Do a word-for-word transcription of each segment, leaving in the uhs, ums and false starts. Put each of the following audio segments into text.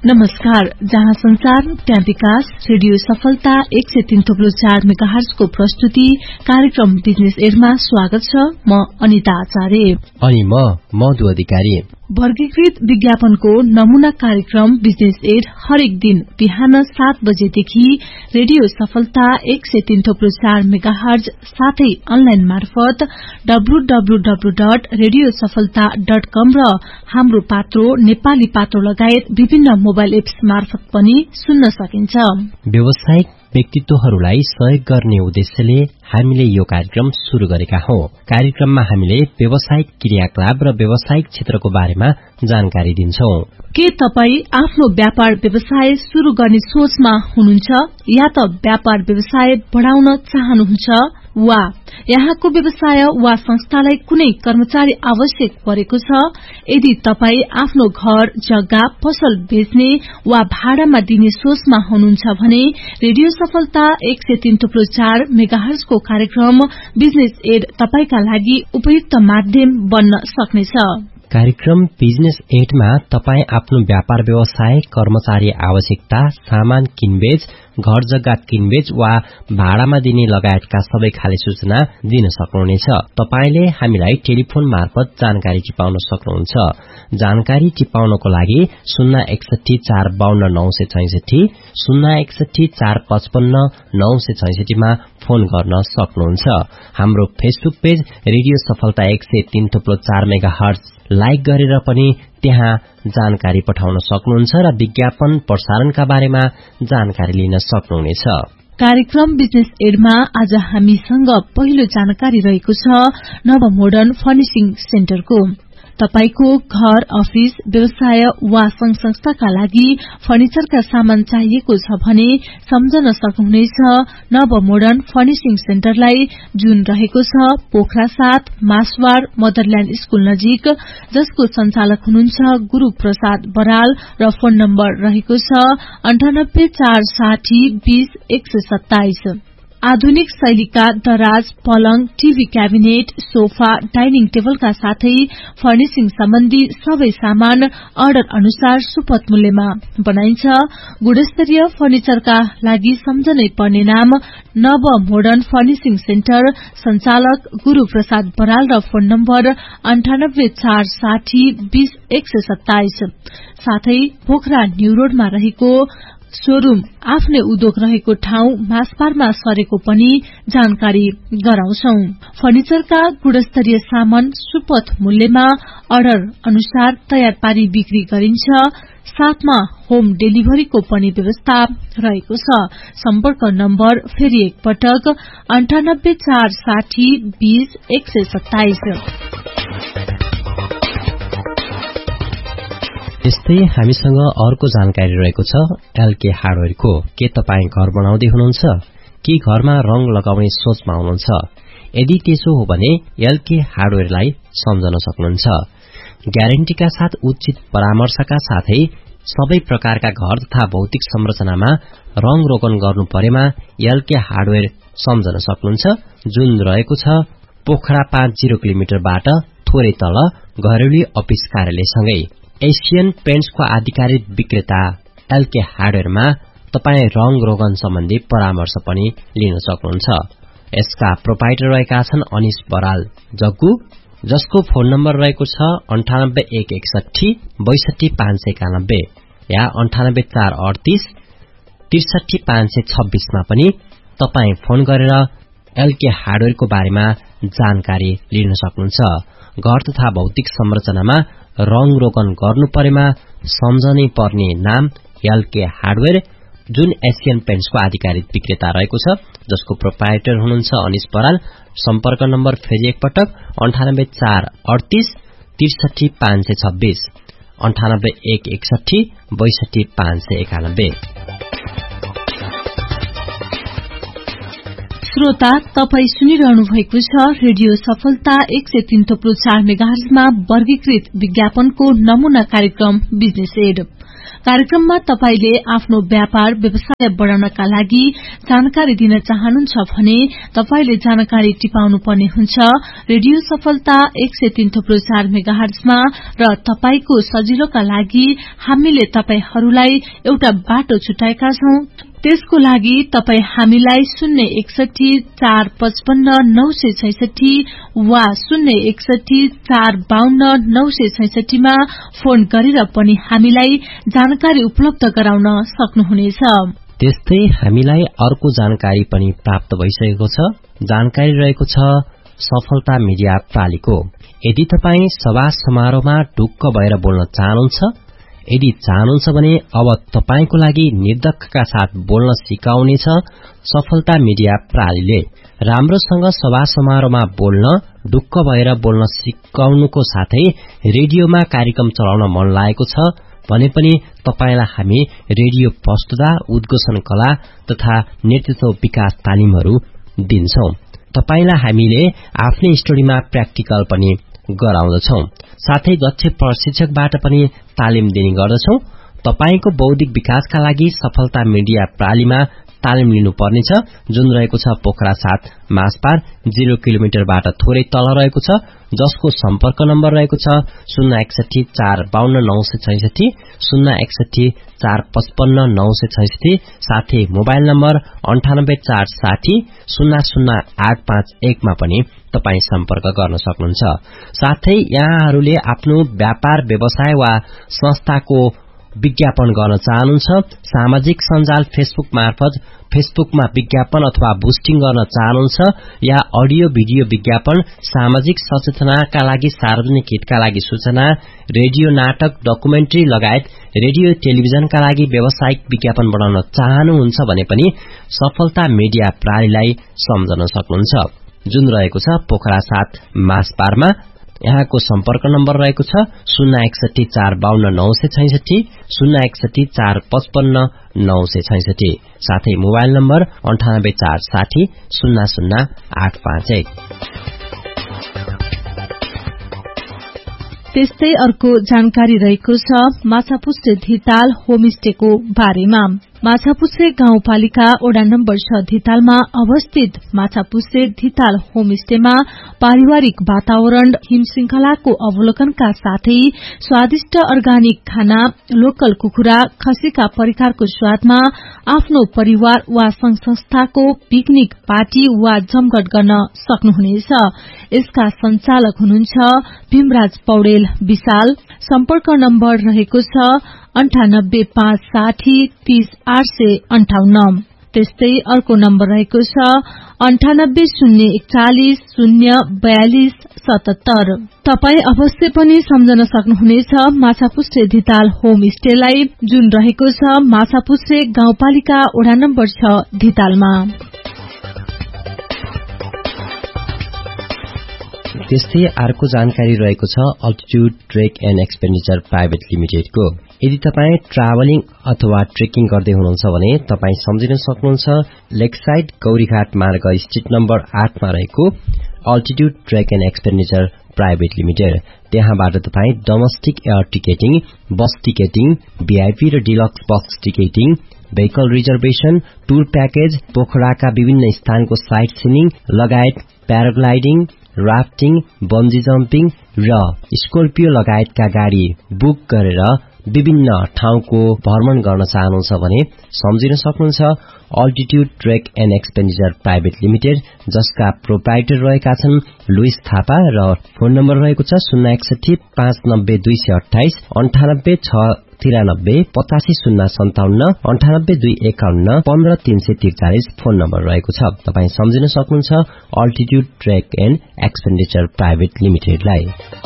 नमस्कार, जहाँ संसार त्यहाँ विकास। रेडियो सफलता एक सय तीन थुप्रो चार मेगाहर्जको प्रस्तुति कार्यक्रम बिजनेस एडमा स्वागत छ। म अनिता आचार्य अनि म मधु अधिकारी। वर्गीकृत विज्ञापनको नमूना कार्यक्रम बिजनेस एड हरेक दिन बिहान सात बजेदेखि रेडियो सफलता एक सय तीन थुप्रो चार मेगाहर्ज साथै अनलाइन मार्फत W W W dot radio सफलता डट कम र हाम्रो पात्रो नेपाली पात्रो लगायत विभिन्न मोबाइल एप्स मार्फत पनि सुन्न सकिन्छ। व्यावसायिक व्यक्तित्वहरूलाई सहयोग गर्ने उद्देश्यले हामीले यो कार्यक्रम शुरू गरेका हौं। कार्यक्रममा हामीले व्यावसायिक क्रियाकलाप र व्यावसायिक क्षेत्रको बारेमा जानकारी दिन्छौं। के तपाई आफ्नो व्यापार व्यवसाय शुरू गर्ने सोचमा हुनुहुन्छ या त व्यापार व्यवसाय बढ़ाउन चाहनुहुन्छ वा यहाँको व्यवसाय वा संस्थालाई कुनै कर्मचारी आवश्यक परेको छ? यदि तपाई आफ्नो घर जग्गा पसल बेच्ने वा भाडामा दिने सोचमा हुनुहुन्छ भने रेडियो सफलता एक सय तीन थुप्रो चार मेगाहर्जको कार्यक्रम बिजनेस एड तपाईका लागि उपयुक्त माध्यम बन्न सक्नेछ। कार्यक्रम बिजनेस एडमा तपाई आफ्नो व्यापार व्यवसाय, कर्मचारी आवश्यकता, सामान किनबेच, घर जग्गा किनबेच वा भाडामा दिने लगायतका सबै खाले सूचना दिन सक्नुहुनेछ। तपाईले हामीलाई टेलिफोन मार्फत जानकारी टिपाउन सक्नुहुन्छ। जानकारी टिपाउनको लागि शून्य एकसठी चार बाहन्न नौ सय छैसठी, शून्य एकसठी चार पचपन्न नौ सय छैसठी मा फोन गर्न सक्नुहुन्छ। हाम्रो फेसबुक पेज रेडियो सफलता एक सय तीन थुप्रो चार मेगाहर्ज लाइक गरेर पनि त्यहाँ जानकारी पठाउन सक्नुहुन्छ र विज्ञापन प्रसारणका बारेमा जानकारी लिन सक्नुहुनेछ। कार्यक्रम बिजनेस एडमा आज हामीसँग पहिलो जानकारी रहेको छ नव मोडर्न फर्निशिङ सेन्टरको। तपाईको घर, अफिस, व्यवसाय वा संघ संस्थाका लागि फर्निचरका सामान चाहिएको छ भने सम्झन सक्नुहुनेछ नव मोडर्न फर्निशिङ सेन्टरलाई, जुन रहेको छ पोखरा सात मासवार मदरल्याण्ड स्कूल नजिक, जसको संचालक हुनुहुन्छ गुरु प्रसाद बराल र फोन नम्बर रहेको छ अन्ठानब्बे चार साठी बीस एक सय सत्ताइस। आधुनिक शैलीका दराज, पलंग, टीभी क्याबिनेट, सोफा, डाइनिङ टेबलका साथै फर्निशिङ सम्बन्धी सबै सामान अर्डर अनुसार सुपथ मूल्यमा बनाइन्छ। गुणस्तरीय फर्निचरका लागि सम्झनै पर्ने नाम नव मोडर्न फर्निशिङ सेन्टर, संचालक गुरु प्रसाद बराल र फोन नम्बर अन्ठानब्बे चार साठी बीस एक सय सत्ताइस। साथै पोखरा न्यू रोडमा रहेको शोरूम आफ्नै उद्योग रहेको ठाउँ मासपारमा सरेको पनि जानकारी गराउँछौ। फर्निचरका गुणस्तरीय सामान सुपथ मूल्यमा अर्डर अनुसार तयार पारी बिक्री गरिन्छ। साथमा होम डेलिभरीको पनि व्यवस्था रहेको छ। सम्पर्क नम्बर फेरि एक पटक अन्ठानब्बे चार साठी बीस एक सय सत्ताइस। यस्तै हामीसँग अर्को जानकारी रहेको छ एलके हार्डवेयरको। के तपाई घर बनाउँदै हुनुहुन्छ कि घरमा रंग लगाउने सोचमा हुनुहुन्छ? यदि त्यसो हो भने एलके हार्डवेयरलाई सम्झन सक्नुहुन्छ। ग्यारेन्टीका साथ उचित परामर्शका साथै सबै प्रकारका घर तथा भौतिक संरचनामा रंग रोगन गर्नु परेमा एलके हार्डवेयर सम्झन सक्नुहुन्छ, जुन रहेको छ पोखरा पाँच जिरो किलोमिटरबाट थोरै तल घरेलु अफिस कार्यालयसँगै। एशियन पेन्ट्सको आधिकारिक विक्रेता एलके हार्डवेयरमा तपाई रंग रोगन सम्बन्धी परामर्श पनि लिन सक्नुहुन्छ। यसका प्रोपाइटर रहेका छन् अनिश बराल जग्गु, जसको फोन नम्बर रहेको छ अन्ठानब्बे एक एकसठी बैसठी पाँच सय एकानब्बे या अन्ठानब्बे चार अडतीस त्रिसठी पाँच सय छब्बीसमा पनि तपाई फोन गरेर एलके हार्डवेयरको बारेमा जानकारी लिन सक्नुहुन्छ। घर तथा भौतिक संरचनामा रंग रोगन गर्नु परेमा सम्झनै पर्ने नाम एलके हार्डवेयर, जुन एशियन पेन्ट्सको आधिकारिक विक्रेता रहेको छ, जसको प्रोपाइटर हुनुहुन्छ अनिश बराल। सम्पर्क नम्बर फेरि एकपटक अन्ठानब्बे चार अडतीस त्रिसठी पाँच सय छब्बीस अन्ठानब्बे एक एकसठी बैसठी पाँच सय एकानब्बे। श्रोता, तपाई सुनिरहनु भएको छ रेडियो सफलता एक सय तीन थुप्रो चार मेगाहर्जमा वर्गीकृत विज्ञापनको नमूना कार्यक्रम बिजनेस एड। कार्यक्रममा तपाईले आफ्नो व्यापार व्यवसाय बढ़ाउनका लागि जानकारी दिन चाहनुहुन्छ भने तपाईले जानकारी टिपाउनु पर्ने हुन्छ रेडियो सफलता एक सय तीन थुप्रो चार मेगाहर्जमा र तपाईको सजिलोका लागि हामीले तपाईहरूलाई एउटा बाटो छुटाएका छौं। त्यसको लागि तपाई हामीलाई शून्य एकसठी चार पचपन्न नौ सय छैसठी वा शून्य एकसठी चार बाहन्न नौ सय छैसठी मा फोन गरेर पनि हामीलाई जानकारी उपलब्ध गराउन सक्नुहुनेछ। त्यस्तै हामीलाई अर्को जानकारी पनि प्राप्त भइसकेको छ। जानकारी रहेको छ सफलता मिडिया प्रालीको। यदि तपाई सभा समारोहमा ढुक्क भएर बोल्न चाहनुहुन्छ, यदि चाहनुहुन्छ भने अब तपाईको लागि निर्धक्कका साथ बोल्न सिकाउनेछ सफलता मिडिया प्रालीले। राम्रोसँग सभा समारोहमा बोल्न, ढुक्क भएर बोल्न सिकाउनुको साथै रेडियोमा कार्यक्रम चलाउन मन लागेको छ भने पनि तपाईलाई हामी रेडियो प्रस्तुता, उद्घोषण कला तथा नेतृत्व विकास तालिमहरू दिन्छौं। तपाईलाई हामीले आफ्नै स्टुडियोमा प्र्याक्टिकल पनि गराउँदछौं। साथै दक्ष प्रशिक्षकबाट पनि तालिम दिने गर्दछौं। तपाईको बौद्धिक विकासका लागि सफलता मिडिया प्रालीमा तालिम लिनुपर्नेछ, जुन रहेको छ पोखरा सात मासपार जीरो किलोमिटरबाट थोरै तल रहेको छ, जसको सम्पर्क नम्बर रहेको छ शून्य एकसठी चार बाहन्न नौ सय छैसठी शून्य एकसठी चार पचपन्न नौ सय छैसठी साथै मोबाइल नम्बर अन्ठानब्बे चार साठी शून्य शून्य आठ पाँच एक मा पनि तपाई सम्पर्क गर्न सक्नुहुन्छ। साथै यहाँहरूले आफ्नो व्यापार व्यवसाय वा संस्थाको विज्ञापन गर्न चाहनुहुन्छ, सामाजिक सञ्जाल फेसबुक मार्फत फेसबुकमा विज्ञापन अथवा बुस्टिङ गर्न चाहनुहुन्छ या अडियो भिडियो विज्ञापन, सामाजिक सचेतनाका लागि, सार्वजनिक हितका लागि सूचना, रेडियो नाटक, डकुमेन्ट्री लगायत रेडियो टेलिभिजनका लागि व्यावसायिक विज्ञापन बनाउन चाहनुहुन्छ भने पनि सफलता मिडिया प्रालीलाई सम्झन सक्नुहुन्छ, जुन रहेको छ पोखरा सात मासपारमा। यहाँको सम्पर्क नम्बर रहेको छ शून्य एकसठी चार बाहन्न नौ सय छैसठी शून्य एकसठी चार पचपन्न नौ सय छैसठी साथै मोबाइल नम्बर अन्ठानब्बे चार साठी शून्य शून्य आठ पाँच एक। त्यस्तै अर्को जानकारी रहेको छ माछापुच्छ्रे धिताल होमस्टेको बारेमा। माछापुच्छ्रे गाउँपालिका वडा नम्बर छ धितालमा अवस्थित माछापुच्छ्रे धिताल होमस्टेमा पारिवारिक वातावरण, हिमश्रृंखलाको अवलोकनका साथै स्वादिष्ट अर्गानिक खाना, लोकल कुखुरा, खसीका परिकारको स्वादमा आफ्नो परिवार वा संघ संस्थाको पिकनिक पार्टी वा जमघट गर्न सक्नुहुनेछ। यसका संचालक हुनुहुन्छ भीमराज पौडेल विशाल। सम्पर्क नम्बर रहेको छ अन्ठानब्बे पाँच साठी तीस आठ सय अन्ठाउन्न। त्यस्तै अर्को नम्बर रहेको छ अन्ठानब्बे शून्य एकचालिस शून्य बयालिस सतहत्तर। तपाई अवश्य पनि सम्झन सक्नुहुनेछ माछापुच्छ्रे धिताल होमस्टेलाई, जुन रहेको छ माछापुच्छ्रे गाउँपालिका वडा नम्बर छ धितालमा। त्यस्तै अर्को जानकारी रहेको छ altitude trek and expenditure private लिमिटेडको। यदि तपाई ट्राभलिङ अथवा ट्रेकिङ गर्दै हुनुहुन्छ भने तपाई सम्झिन सक्नुहुन्छ लेकसाइड गौरीघाट मार्ग स्ट्रिट नम्बर आठ मा रहेको altitude trek and expenditure private limited. त्यहाँबाट तपाई डोमेस्टिक एयर टिकेटिङ, बस टिकेटिङ, भिआइपी र deluxe box ticketing, vehicle reservation, tour package, पोखराका विभिन्न स्थानको साइट सिनिङ लगायत प्याराग्लाइडिङ, राफ्टिङ, बन्जी जम्पिङ र स्कर्पियो लगायतका गाड़ी बुक गरेर विभिन्न ठाउँको भ्रमण गर्न चाहनुहुन्छ भने सम्झिन सक्नुहुन्छ altitude trek and expenditure private limited, जसका प्रोप्राइटर रहेका छन् लुइस थापा र फोन नम्बर रहेको छ शून्य एकसठी पाँच नब्बे दुई सय अठाइस अन्ठानब्बे छ तिरानब्बे पचासी शून्य सन्ताउन्न अन्ठानब्बे दुई एकाउन्न पन्ध्र तीन सय त्रिचालिस फोन नम्बर रहेको छ। तपाई सम्झिन सक्नुहुन्छ altitude trek and expenditure private लिमिटेडलाई।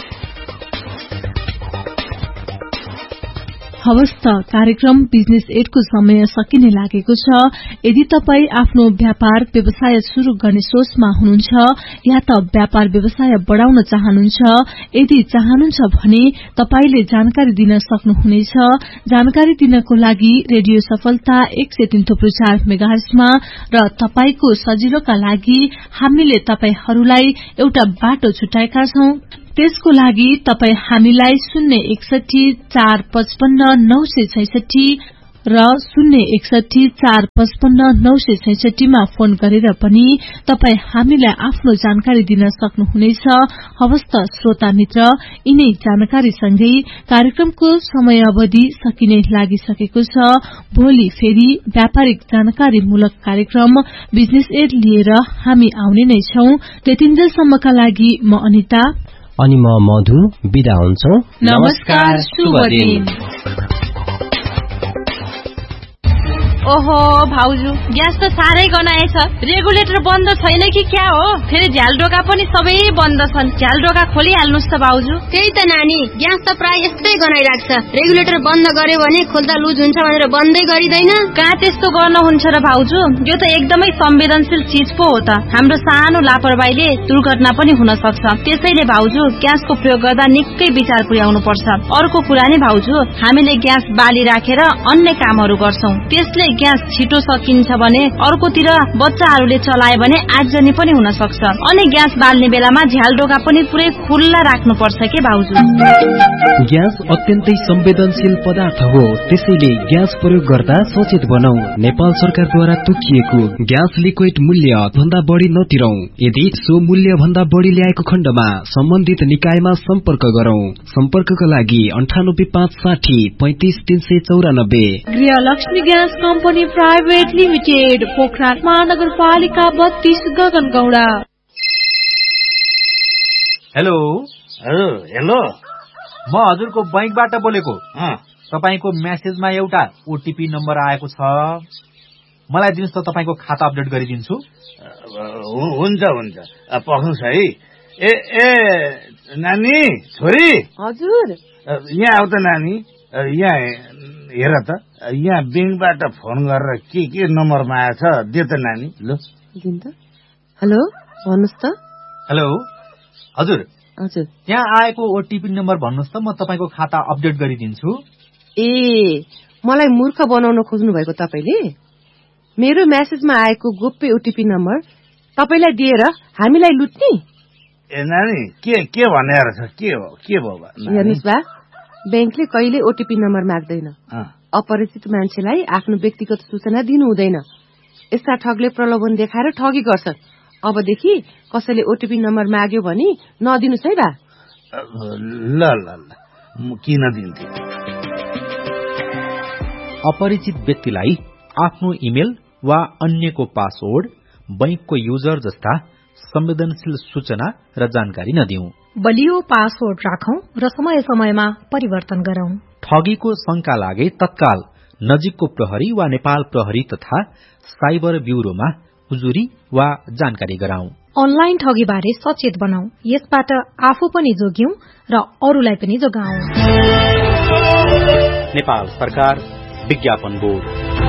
हवस् त कार्यक्रम बिजनेस एडको समय सकिने लागेको छ। यदि तपाई आफ्नो व्यापार व्यवसाय शुरू गर्ने सोचमा हुनुहुन्छ या त व्यापार व्यवसाय बढ़ाउन चाहनुहुन्छ, यदि चाहनुहुन्छ भने तपाईले जानकारी दिन सक्नुहुनेछ। जानकारी दिनको लागि रेडियो सफलता एक सय तीन थुप्रो चार मेगाहर्जमा र तपाईको सजिलोका लागि हामीले तपाईहरूलाई एउटा बाटो छुटाएका छौं। त्यसको लागि तपाई हामीलाई शून्य एकसठी चार पचपन्न नौ सय छैसठी र शून्य एकसठी चार पचपन्न नौ सय छैसठी मा फोन गरेर पनि तपाई हामीलाई आफ्नो जानकारी दिन सक्नुहुनेछ। हवस् त श्रोता मित्र, यिनै जानकारीसँगै कार्यक्रमको समयावधि सकिने लागिसकेको छ। भोलि फेरि व्यापारिक जानकारीमूलक कार्यक्रम बिजनेस एड लिएर हामी आउने नै छौं। त्यतिन्जेलसम्मका लागि म अनिता अनि म मधु बिदा हुन्छौं। नमस्कार, शुभ दिन। ओहो भाउजू, ग्यास त साह्रै गनाएछ। रेगुलेटर बन्द छैन कि क्या हो? फेरि झ्यालडोका पनि सबै बन्द छन्। झ्यालडोका खोलिहाल्नुस् त भाउजू। त्यही त नानी, ग्यास त प्राय यस्तै गनाइराख्छ। रेगुलेटर बन्द गर्यो भने खोल्दा लुज हुन्छ भनेर बन्दै गरिदैन। कहाँ त्यस्तो गर्न हुन्छ र भाउजू? यो त एकदमै संवेदनशील चीज पो हो त। हाम्रो सानो लापरवाहीले दुर्घटना पनि हुन सक्छ। त्यसैले भाउजू, ग्यासको प्रयोग गर्दा निकै विचार पुर्याउनु पर्छ। अर्को कुरा नि भाउजू, हामीले ग्यास बाली राखेर अन्य कामहरू गर्छौं। त्यसले ग्यास छिटो सकिन्छ भने अर्कोतिर बच्चाहरूले चलाए भने आगजनी पनि हुन सक्छ। अनि ग्यास बाल्ने बेलामा झ्यालडोका पनि पुरै खुल्ला राख्नुपर्छ के भाउजू? ग्यास अत्यन्तै संवेदनशील पदार्थ हो, त्यसैले ग्यास प्रयोग गर्दा सचेत बनौं। नेपाल सरकारद्वारा तोकिएको ग्यास लिक्विड मूल्य भन्दा बढी नतिरौं। यदि सो मूल्य भन्दा बढी ल्याएको खण्डमा सम्बन्धित निकायमा सम्पर्क गरौं। सम्पर्कका लागि अन्ठानब्बे पाँच साठी पैंतिस तीन सय चौरानब्बे। गृहलक्ष्मी gas company private limited, Pokhara महानगरपालिका बत्तीस, गगनगौडा। हेलो हेलो हेलो म हजुरको बैंकबाट बोलेको। तपाईको मेसेजमा एउटा ओटीपी नम्बर आएको छ, मलाई दिनुस् त, तपाईको खाता अपडेट गरिदिन्छु। हुन्छ हुन्छ, पख्नुस् है। ए ए नानी, छोरी। हजुर। यहाँ आउ त नानी, यहाँ हेर त, यहाँ बैंकबाट फोन गरेर के के नम्बरमा आएछ, दे त नानी। ल दिन त। हेलो, भन्नुस् त। हेलो हजुर। हजुर। यहाँ आएको ओटीपी नम्बर भन्नुस् त, म तपाईको खाता अपडेट गरिदिन्छु। ए, मलाई मूर्ख बनाउन खोज्नु भएको तपाईले? मेरो मेसेजमा आएको गोप्य ओटीपी नम्बर तपाईलाई दिएर हामीलाई लुट्ने? ए नानी, के के भनेर छ? के हो के भयो? हेर्नुस् बा, बैंकले कहिले ओटीपी नम्बर माग्दैन। अपरिचित मान्छेलाई आफ्नो व्यक्तिगत सूचना दिनु हुँदैन। यस्ता ठगले प्रलोभन देखाएर ठगी गर्छन्। अबदेखि कसैले ओटीपी नम्बर माग्यो भने नदिनुस् है बा। ल ल ल, म किन दिन्थे? अपरिचित व्यक्तिलाई आफ्नो इमेल वा अन्यको पासवर्ड, बैंकको युजर जस्ता संवेदनशील सूचना र जानकारी नदिऊ। बलियो पासवर्ड राखौं र समय समयमा परिवर्तन गरौं। ठगीको शंका लागे तत्काल नजिकको प्रहरी वा नेपाल प्रहरी तथा साइबर ब्यूरोमा उजुरी वा जानकारी गराउँ। अनलाइन ठगीबारे सचेत बनाऊ। यसबाट आफू पनि जोग्यौं र अरूलाई पनि जोगाऊ। नेपाल सरकार, विज्ञापन बोर्ड।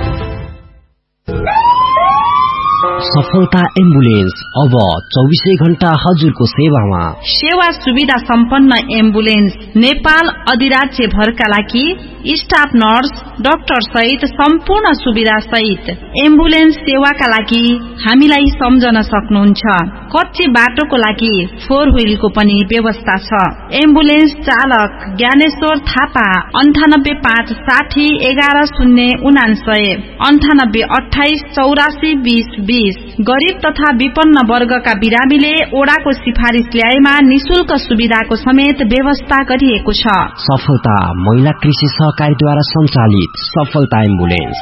सफलता एम्बुलेन्स अब चौबीसै घण्टा हजुरको सेवामा। सेवा सुविधा सम्पन्न एम्बुलेन्स नेपाल अधिराज्य भरका लागि स्टाफ नर्स, डाक्टर सहित सम्पूर्ण सुविधा सहित एम्बुलेन्स सेवाका लागि हामीलाई सम्झन सक्नुहुन्छ। कच्चे बाटोको लागि फोर व्हीलको पनि व्यवस्था छ। एम्बुलेन्स चालक ज्ञानेश्वर थापा, अन्ठानब्बे पाँच साठी एघार शून्य उनासय अन्ठानब्बे अठाइस चौरासी बीस बीस। गरीब तथा विपन्न वर्गका बिरामीले ओडाको सिफारिस ल्याएमा निशुल्क सुविधाको समेत व्यवस्था गरिएको छ। सफलता महिला कृषि सहकारीद्वारा सञ्चालित सफलता एम्बुलेन्स।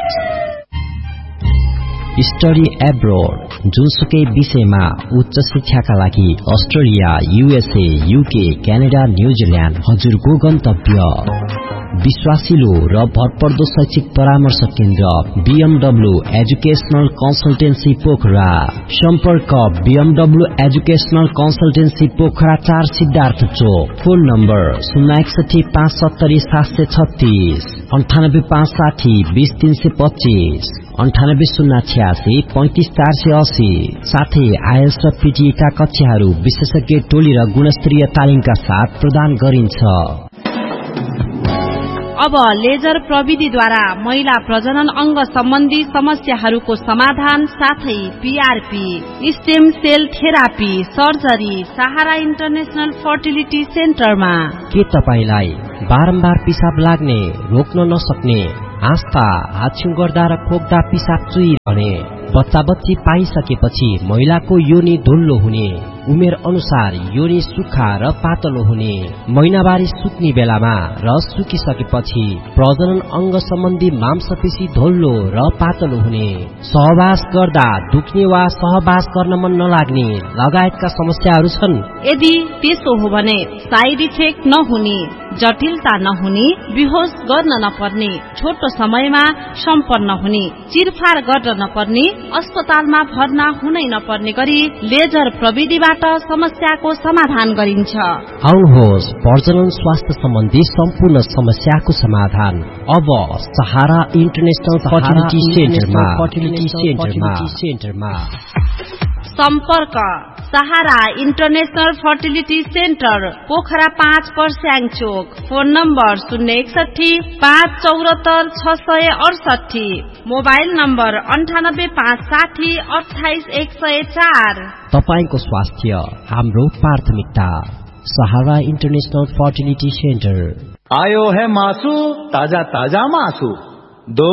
स्टडी एब्रोड, जुनसुकै विषयमा उच्च शिक्षाका लागि Australia, USA, UK, Canada, New Zealand हजुरको गन्तव्य। विश्वासिलो र भरपर्दो शैक्षिक परामर्श केन्द्र बीएमडब्ल्यू एजुकेशनल कन्सल्टेन्सी पोखरा। सम्पर्क बीएमडब्ल्यू एजुकेशनल कन्सल्टेन्सी पोखरा चार सिद्धार्थ चोक। फोन नम्बर शून्य एकसठी पाँच सत्तरी सात सय छत्तीस अन्ठानब्बे पाँच साठी बीस तीन सय पच्चीस अन्ठानब्बे शून्य छ्यासी पैंतिस चार सय अस्सी। साथै आइएल्स र पीटीईका कक्षाहरू विशेषज्ञ टोली र गुणस्तरीय तालिमका साथ प्रदान गरिन्छ। अब लेजर प्रविधिद्वारा महिला प्रजनन अंग सम्बन्धी समस्याहरूको समाधान साथै PRP, stem sale therapy, surgery सहारा इन्टरनेशनल फर्टिलिटी सेन्टरमा। के तपाईलाई बारम्बार पिसाब लाग्ने, रोक्न नसक्ने, आस्था, हाछ्यु गर्दा र खोक्दा पिसाब चुइरहने, बच्चा बच्ची पाइसकेपछि महिलाको योनि धुल्लो हुने, उमेर अनुसार योनि सुक्खा र पातलो हुने, महिनावारी सुक्ने बेलामा र सुकिसकेपछि प्रजनन अंग सम्बन्धी मांसपेशी धोल्लो र पातलो हुने, सहवास गर्दा दुख्ने वा सहवास गर्न मन नलाग्ने लगायतका समस्याहरू छन्। यदि त्यसो हो भने साइड इफेक्ट नहुने, जटिलता नहुने, बेहोस गर्न नपर्ने, छोटो समयमा सम्पन्न हुने, चिरफार गर्न नपर्ने, अस्पतालमा भर्ना हुनै नपर्ने गरी लेजर प्रविधिबाट समस्याको समाधान गरिन्छ। आउनुहोस्, प्रजनन स्वास्थ्य सम्बन्धी सम्पूर्ण समस्याको समाधान अब सहारा इन्टरनेशनल फर्टिलिटी सेन्टरमा। फर्टिलिटी सेन्टरमा सेन्टरमा सम्पर्क सहारा इन्टरनेशनल फर्टिलिटी सेन्टर, पोखरा पाँच पर्स्याङ चोक। फोन नम्बर शून्य एकसठी पाँच चौरात्तर छ सय अडसठी। मोबाइल नम्बर अन्ठानब्बे पाँच साठी अठाइस एक सय चार। तपाईको स्वास्थ्य हाम्रो प्राथमिकता। सहारा इन्टरनेशनल फर्टिलिटी सेन्टर। आयो है मासु, ताजा ताजा मासु। दो